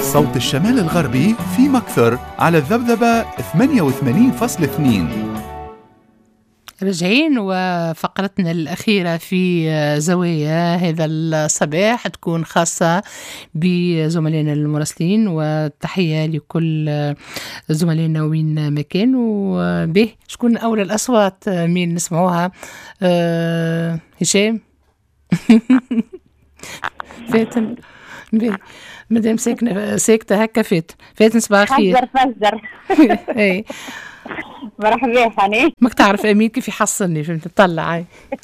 صوت الشمال الغربي في مكثر على الذبذبة 88.2. رجعين وفقرتنا الأخيرة في زوايا هذا الصباح تكون خاصة بزملائنا المراسلين، وتحية لكل زملائنا وين ما كانوا. به شكون أول الأصوات مين نسمعوها؟ هشام فاتن. به مادام ساكتة هكا فاتن صباح الخير. فجر اي مرحبا حنان. ماك تعرف امين كيف يحصلني، فهمت تطلع.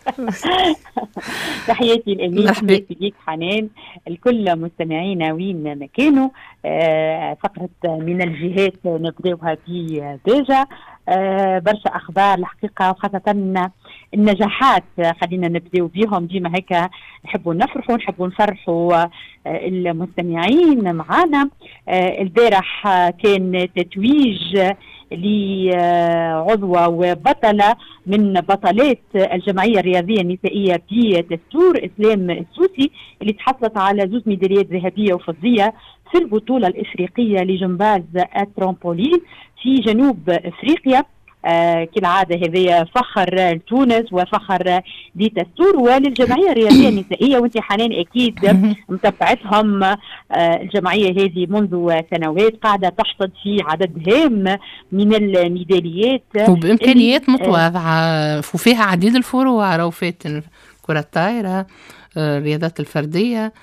تحياتي الامين، تحياتي ليك حنان، الكل مستمعينا وين ما كانوا. فقرة من الجهات نبداوها في بيجا. برشا اخبار الحقيقه، وخاصه النجاحات خلينا نبداو بهم. ديما هيك نحبوا نفرحوا، نحبوا نفرحوا المستمعين معنا. البارح كان تتويج لعضوة وبطلة من بطلات الجمعية الرياضية النسائية بدستور إسلام السوسي، اللي تحصلت على 2 ميداليات ذهبية وفضية في البطولة الإفريقية لجمباز الترامبولين في جنوب إفريقيا. كالعادة هذا فخر لتونس وفخر لدستور وللجمعية الرياضية النسائية. وانت حنان أكيد متابعتهم. الجمعية هذه منذ سنوات قاعدة تحصد في عدد هام من الميداليات وبإمكانيات متواضعة، وفيها عديد الفروع، روفات كرة الطائرة، الرياضات الفردية،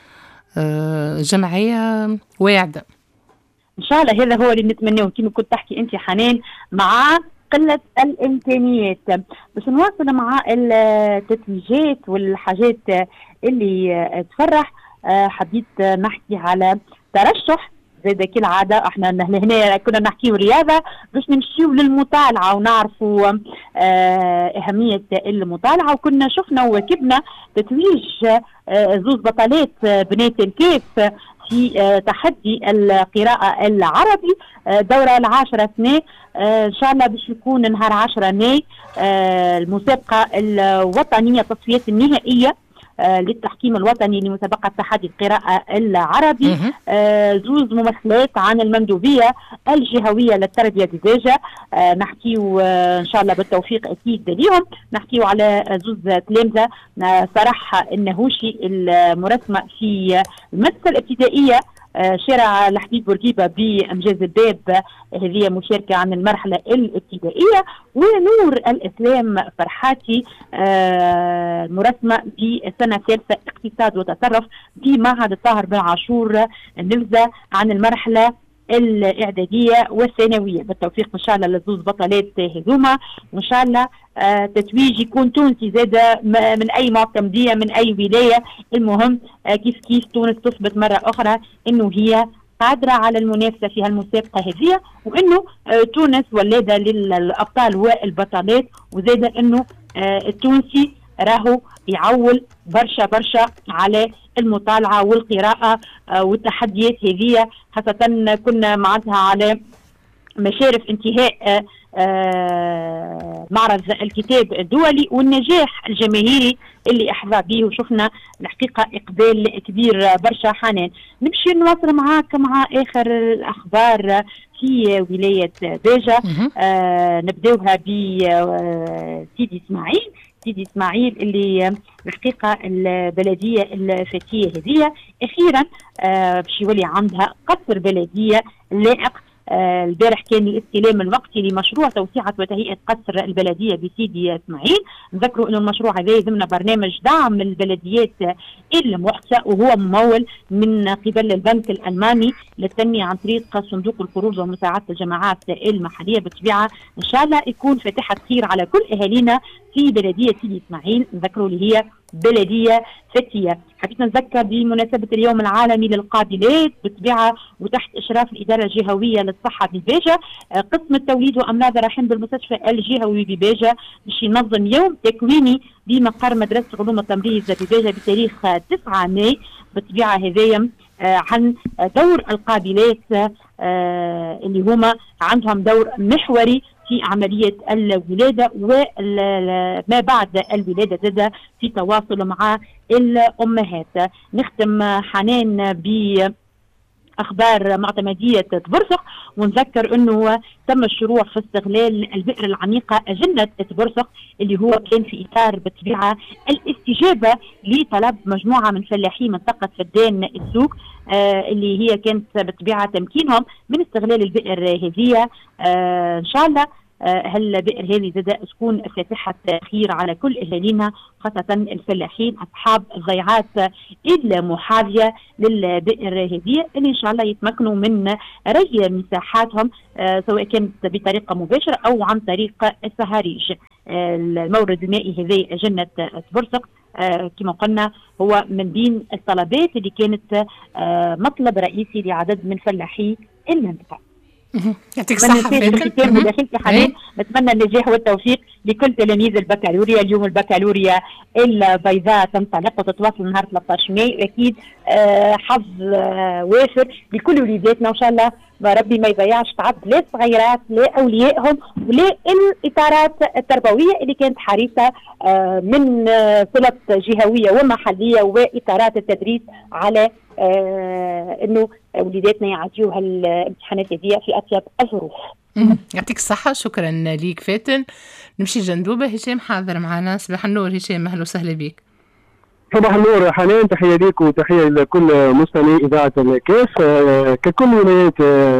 جمعية واعدة إن شاء الله. هذا هو اللي نتمناه كما كنت تحكي أنت حنان، مع قلة الإمكانيات. بس نواصل مع التتويجات والحاجات اللي تفرح. حبيت نحكي على ترشح زي كالعادة. احنا هنا كنا نحكيو رياضة باش نمشيو للمطالعة ونعرفوا أهمية المطالعة. وكنا شفنا وواكبنا تتويج 2 بطلات بنات الكيف في تحدي القراءة العربي دورة 10 سنة. إن شاء الله باش يكون نهار 10 ماي المسابقة الوطنية، التصفيات النهائية للتحكيم الوطني لمسابقة تحدي القراءة العربي. 2 ممثلات عن المندوبية الجهوية للتربية بدجا. نحكيو إن شاء الله بالتوفيق أكيد ليهم. نحكيو على 2 تلامذة فرح النهوشي المرسمة في المدرسة الابتدائية شارع الحبيب بورقيبة بأمجاز الباب، هذه مشاركة عن المرحلة الابتدائية. ونور الإسلام فرحاتي مرسمة بالسنة الثالثة اقتصاد وتصرف في معهد الطاهر بن عاشور نبذة عن المرحلة الإعدادية والثانوية. بالتوفيق إن شاء الله للزوز بطلات هذوما، وإن شاء الله تتويج يكون تونسي زادة من أي معتمدية من أي ولاية. المهم كيف تونس تثبت مرة أخرى إنه هي قادرة على المنافسة في هالمسابقة هذه، وإنه تونس ولادة للأبطال والبطلات، وزادة إنه التونسي راهو يعول برشا على المطالعة والقراءة والتحديات هذه. خاصة كنا معناتها على مشارف انتهاء معرض الكتاب الدولي والنجاح الجماهيري اللي احظى به، وشفنا الحقيقة اقبال كبير برشا. حنان نمشي نواصل معاك مع اخر الاخبار في ولاية بيجا. نبداوها بسيدي اسماعيل. سيدي اسماعيل اللي الحقيقة البلدية الفتية هذه اخيرا باش يولي عندها قصر بلدية لائق. البارح كان الاستلام الوقتي لمشروع توسعة وتهيئة قصر البلدية بسيدي اسماعيل. نذكروا انه المشروع هذا ضمن برنامج دعم البلديات المحتى، وهو ممول من قبل البنك الألماني للتنمية عن طريق صندوق القروض ومساعدة الجماعات المحلية. بالطبيعة ان شاء الله يكون فتحة خير على كل اهالينا في بلدية سيدي اسماعيل. نذكروا اللي هي بلدية فتية. حبيت نتذكر بمناسبة اليوم العالمي للقابلات بالطبيعة وتحت إشراف الإدارة الجهوية للصحة ببيجا قسم التوليد وأمراض الرحم بالمستشفى الجهوي ببيجا باش ينظم يوم تكويني بمقر مدرسة علوم التمريض ببيجا بتاريخ 9 ماي. بالطبيعة هذايا عن دور القابلات اللي هما عندهم دور محوري في عملية الولادة وما بعد الولادة زاد في تواصل مع الأمهات. نختم حنان أخبار معتمدية تبرسق. ونذكر أنه تم الشروع في استغلال البئر العميقة أجنة تبرسق اللي هو كان في إطار بالطبيعة الاستجابة لطلب مجموعة من فلاحي منطقة فدان السوق اللي هي كانت بالطبيعة تمكينهم من استغلال البئر هذه. إن شاء الله هالبئر هذه زاد تكون فاتحة خير على كل أهالينا، خاصة الفلاحين أصحاب الضيعات المحاذية للبئر هذه اللي إن شاء الله يتمكنوا من ري مساحاتهم سواء كانت بطريقة مباشرة أو عن طريق السهاريج. المورد المائي هذه جنة تبرسق كما قلنا هو من بين الطلبات اللي كانت مطلب رئيسي لعدد من فلاحي المنطقة. يعطيك الصحة فاتن. نتمنى النجاح والتوفيق لكل تلاميذ البكالوريا. اليوم البكالوريا البيضاء تنطلق وتتواصل نهار 13 ماي. أكيد حظ وافر لكل وليداتنا وإن شاء الله ربي ما يضيعش تعب لا الصغيرات لا أوليائهم ولا الإطارات التربوية اللي كانت حريصة من صلة جهوية ومحلية وإطارات التدريس على انه وليداتنا يعديوا هالامتحانات هذه في اطيب الظروف. يعطيك الصحة. شكرا ليك فاتن. نمشي جندوبة. هشام حاضر معنا. صباح النور هشام، اهلا وسهلا بك. صباح النور حنان، تحية ليك وتحية لكل مستمعي إذاعة الكاس. ككل ولايات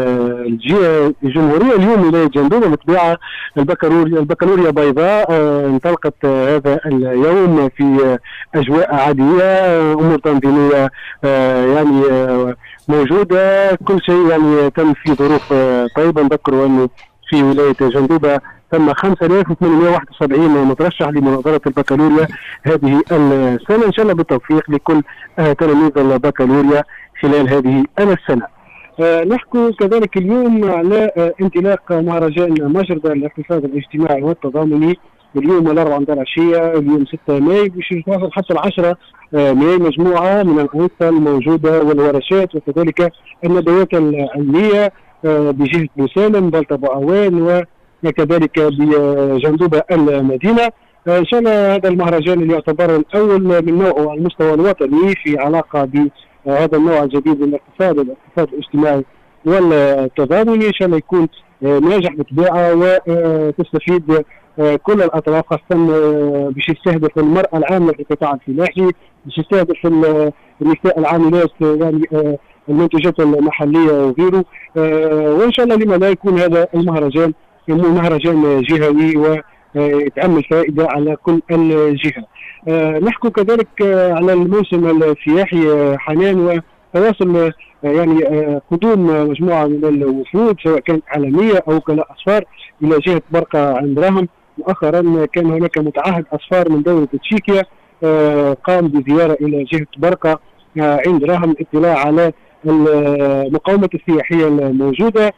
الجمهورية اليوم ولاية جندوبة بالطبيعة البكالوريا بيضاء انطلقت هذا اليوم في أجواء عادية، أمور تنظيمية يعني موجودة، كل شيء يعني تم في ظروف طيبة. نذكروا أنه في ولاية جندوبة تم 5871 مترشح لمناظرة البكالوريا هذه السنة. إن شاء الله بالتوفيق لكل تلاميذ البكالوريا خلال هذه السنة. نحكي كذلك اليوم على انطلاق مهرجان مجردة للاقتصاد الاجتماعي والتضامني اليوم الأربعاء متاع العشية اليوم 6 ماي باش يتواصل حتى 10 ماي. مجموعة من الأنشطة الموجودة والورشات وكذلك الندوات العلمية بجهة بوسالم بلطة بوعوان وكذلك بجندوبة المدينة. إن شاء الله هذا المهرجان اللي يعتبر الأول من نوعه على المستوى الوطني في علاقة بهذا النوع الجديد من الاقتصاد الاجتماعي والتضامني. إن شاء الله يكون ناجح بالطبيعة وتستفيد كل الأطراف، خاصة باش يستهدف المرأة العاملة في القطاع الفلاحي، باش يستهدف النساء العاملات يعني المنتجات المحلية وغيره. وإن شاء الله لما لا يكون هذا المهرجان مهرجان جهوي ويتعمل فائدة على كل الجهة. نحكي كذلك على الموسم السياحي حنان وتواصل يعني قدوم مجموعة من الوفود سواء كانت عالمية أو وكلاء أسفار إلى جهة برقة عند راهم. مؤخرا كان هناك متعهد أسفار من دولة تشيكيا قام بزيارة إلى جهة برقة عند راهم اطلاع على المقاومة السياحية الموجودة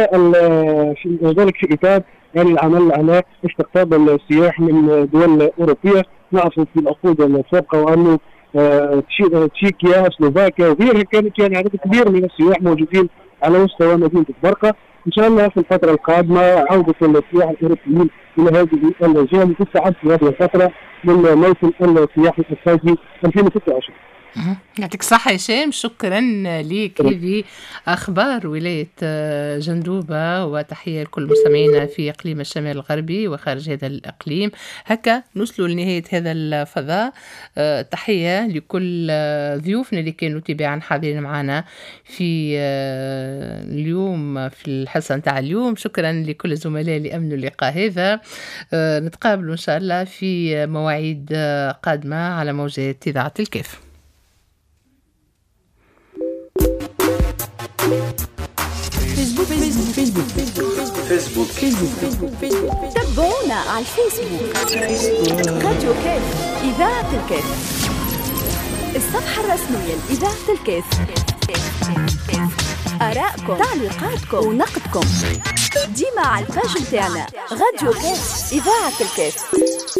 وذلك في إطار يعني العمل على استقطاب السياح من دول أوروبية. نعرف في العقود السابقة وأنه تشيكيا سلوفاكيا وغيرها كانت يعني عدد كبير من السياح موجودين على مستوى مدينة برقة. إن شاء الله في الفترة القادمة عودة السياح الأوروبيين إلى هذه الجهة لتستعد في هذه الفترة من موسم السياحي الصيفي 2026. يعطيك الصحة هشام. شكرا لك بأخبار ولاية جندوبة وتحية لكل مستمعينا في إقليم الشمال الغربي وخارج هذا الإقليم. هكا نوصلوا لنهاية هذا الفضاء. تحية لكل ضيوفنا اللي كانوا تباعا حاضرين معنا في اليوم في الحصة نتاع اليوم. شكرا لكل الزملاء اللي أمنوا اللقاء هذا. نتقابلوا إن شاء الله في مواعيد قادمة على موجات إذاعة الكاف. فيسبوك تابعونا على الفيسبوك راديو كاف إذاعة الكاف، الصفحة الرسمية لإذاعة الكاف. آراءكم تعليقاتكم ونقدكم ديما على الباج نتاعنا راديو كاف إذاعة الكاف.